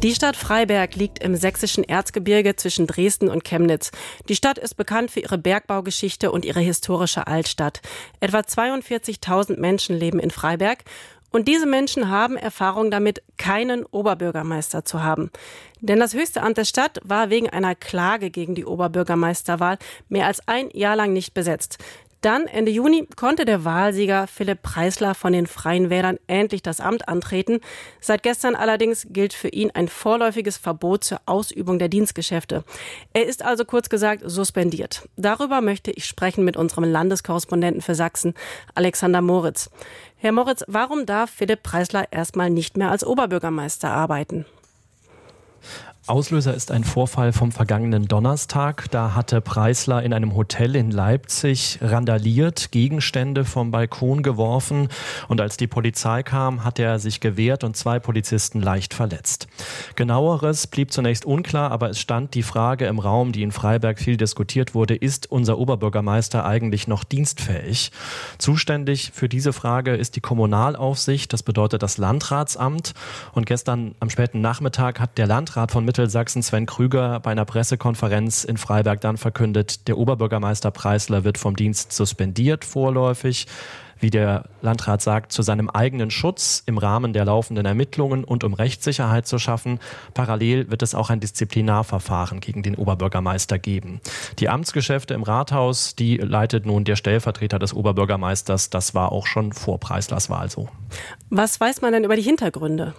Die Stadt Freiberg liegt im sächsischen Erzgebirge zwischen Dresden und Chemnitz. Die Stadt ist bekannt für ihre Bergbaugeschichte und ihre historische Altstadt. Etwa 42.000 Menschen leben in Freiberg. Und diese Menschen haben Erfahrung damit, keinen Oberbürgermeister zu haben. Denn das höchste Amt der Stadt war wegen einer Klage gegen die Oberbürgermeisterwahl mehr als ein Jahr lang nicht besetzt. Dann, Ende Juni, konnte der Wahlsieger Philipp Preisler von den Freien Wählern endlich das Amt antreten. Seit gestern allerdings gilt für ihn ein vorläufiges Verbot zur Ausübung der Dienstgeschäfte. Er ist also kurz gesagt suspendiert. Darüber möchte ich sprechen mit unserem Landeskorrespondenten für Sachsen, Alexander Moritz. Herr Moritz, warum darf Philipp Preisler erstmal nicht mehr als Oberbürgermeister arbeiten? Auslöser ist ein Vorfall vom vergangenen Donnerstag. Da hatte Preisler in einem Hotel in Leipzig randaliert, Gegenstände vom Balkon geworfen und als die Polizei kam, hat er sich gewehrt und 2 Polizisten leicht verletzt. Genaueres blieb zunächst unklar, aber es stand die Frage im Raum, die in Freiberg viel diskutiert wurde: Ist unser Oberbürgermeister eigentlich noch dienstfähig? Zuständig für diese Frage ist die Kommunalaufsicht, das bedeutet das Landratsamt. Und gestern am späten Nachmittag hat der Landrat von Mittelsachsen, Sven Krüger, bei einer Pressekonferenz in Freiberg dann verkündet, der Oberbürgermeister Preisler wird vom Dienst suspendiert vorläufig. Wie der Landrat sagt, zu seinem eigenen Schutz im Rahmen der laufenden Ermittlungen und um Rechtssicherheit zu schaffen. Parallel wird es auch ein Disziplinarverfahren gegen den Oberbürgermeister geben. Die Amtsgeschäfte im Rathaus, die leitet nun der Stellvertreter des Oberbürgermeisters. Das war auch schon vor Preislers Wahl so. Was weiß man denn über die Hintergründe?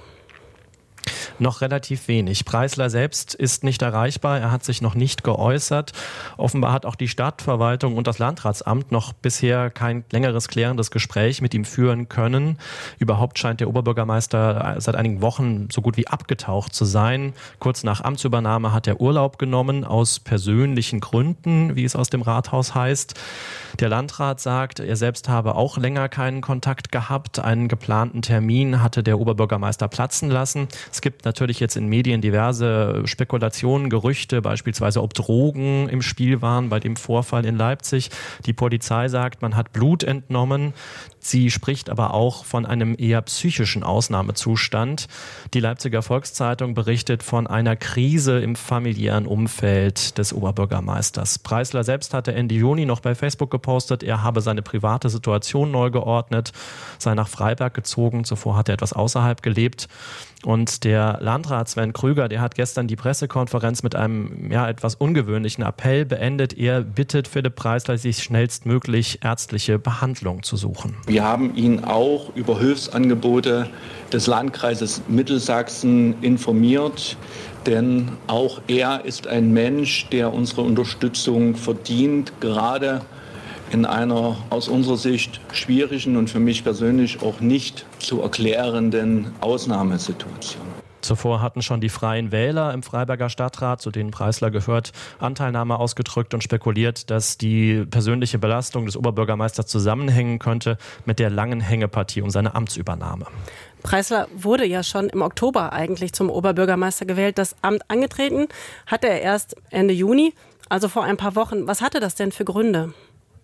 Noch relativ wenig. Preisler selbst ist nicht erreichbar. Er hat sich noch nicht geäußert. Offenbar hat auch die Stadtverwaltung und das Landratsamt noch bisher kein längeres klärendes Gespräch mit ihm führen können. Überhaupt scheint der Oberbürgermeister seit einigen Wochen so gut wie abgetaucht zu sein. Kurz nach Amtsübernahme hat er Urlaub genommen, aus persönlichen Gründen, wie es aus dem Rathaus heißt. Der Landrat sagt, er selbst habe auch länger keinen Kontakt gehabt. Einen geplanten Termin hatte der Oberbürgermeister platzen lassen. Es gibt natürlich jetzt in Medien diverse Spekulationen, Gerüchte, beispielsweise ob Drogen im Spiel waren bei dem Vorfall in Leipzig. Die Polizei sagt, man hat Blut entnommen. Sie spricht aber auch von einem eher psychischen Ausnahmezustand. Die Leipziger Volkszeitung berichtet von einer Krise im familiären Umfeld des Oberbürgermeisters. Preisler selbst hatte Ende Juni noch bei Facebook gepostet, er habe seine private Situation neu geordnet, sei nach Freiberg gezogen. Zuvor hat er etwas außerhalb gelebt. Und der Landrat Sven Krüger, der hat gestern die Pressekonferenz mit einem etwas ungewöhnlichen Appell beendet. Er bittet Philipp Preisler, sich schnellstmöglich ärztliche Behandlung zu suchen. Wir haben ihn auch über Hilfsangebote des Landkreises Mittelsachsen informiert, denn auch er ist ein Mensch, der unsere Unterstützung verdient, gerade in einer aus unserer Sicht schwierigen und für mich persönlich auch nicht zu erklärenden Ausnahmesituation. Zuvor hatten schon die Freien Wähler im Freiberger Stadtrat, zu denen Preisler gehört, Anteilnahme ausgedrückt und spekuliert, dass die persönliche Belastung des Oberbürgermeisters zusammenhängen könnte mit der langen Hängepartie um seine Amtsübernahme. Preisler wurde ja schon im Oktober eigentlich zum Oberbürgermeister gewählt. Das Amt angetreten hatte er erst Ende Juni, also vor ein paar Wochen. Was hatte das denn für Gründe?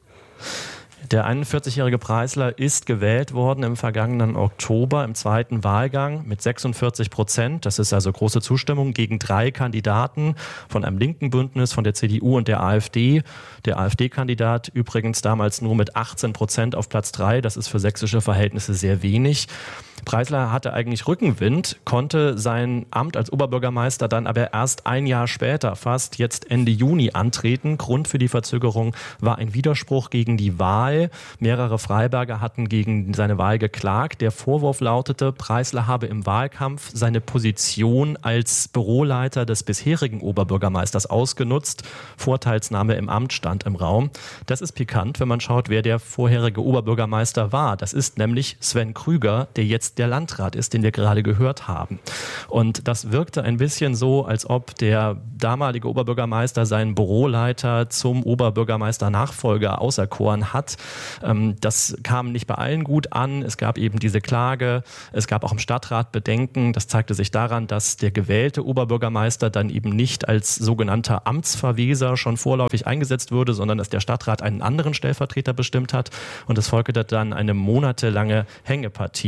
Der 41-jährige Preisler ist gewählt worden im vergangenen Oktober im zweiten Wahlgang mit 46%. Das ist also große Zustimmung gegen 3 Kandidaten von einem linken Bündnis, von der CDU und der AfD. Der AfD-Kandidat übrigens damals nur mit 18% auf Platz 3. Das ist für sächsische Verhältnisse sehr wenig. Preisler hatte eigentlich Rückenwind, konnte sein Amt als Oberbürgermeister dann aber erst ein Jahr später, fast jetzt Ende Juni, antreten. Grund für die Verzögerung war ein Widerspruch gegen die Wahl. Mehrere Freiberger hatten gegen seine Wahl geklagt. Der Vorwurf lautete, Preisler habe im Wahlkampf seine Position als Büroleiter des bisherigen Oberbürgermeisters ausgenutzt. Vorteilsnahme im Amt stand im Raum. Das ist pikant, wenn man schaut, wer der vorherige Oberbürgermeister war. Das ist nämlich Sven Krüger, der jetzt der Landrat ist, den wir gerade gehört haben. Und das wirkte ein bisschen so, als ob der damalige Oberbürgermeister seinen Büroleiter zum Oberbürgermeister-Nachfolger auserkoren hat. Das kam nicht bei allen gut an. Es gab eben diese Klage. Es gab auch im Stadtrat Bedenken. Das zeigte sich daran, dass der gewählte Oberbürgermeister dann eben nicht als sogenannter Amtsverweser schon vorläufig eingesetzt würde, sondern dass der Stadtrat einen anderen Stellvertreter bestimmt hat. Und es folgte dann eine monatelange Hängepartie.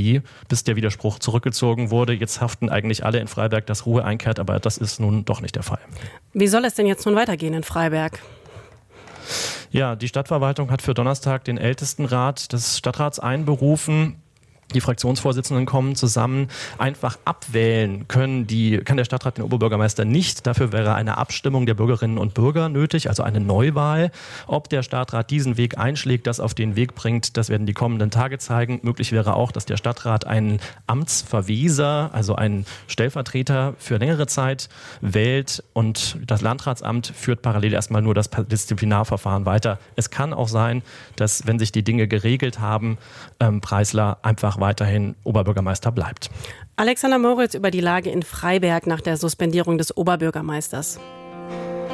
bis der Widerspruch zurückgezogen wurde. Jetzt haften eigentlich alle in Freiberg, dass Ruhe einkehrt, aber das ist nun doch nicht der Fall. Wie soll es denn jetzt nun weitergehen in Freiberg? Ja, die Stadtverwaltung hat für Donnerstag den Ältestenrat des Stadtrats einberufen. Die Fraktionsvorsitzenden kommen zusammen. Einfach abwählen kann der Stadtrat den Oberbürgermeister nicht. Dafür wäre eine Abstimmung der Bürgerinnen und Bürger nötig, also eine Neuwahl. Ob der Stadtrat diesen Weg einschlägt, das auf den Weg bringt, das werden die kommenden Tage zeigen. Möglich wäre auch, dass der Stadtrat einen Amtsverweser, also einen Stellvertreter für längere Zeit wählt und das Landratsamt führt parallel erstmal nur das Disziplinarverfahren weiter. Es kann auch sein, dass, wenn sich die Dinge geregelt haben, Preisler einfach weiterhin Oberbürgermeister bleibt. Alexander Moritz über die Lage in Freiberg nach der Suspendierung des Oberbürgermeisters.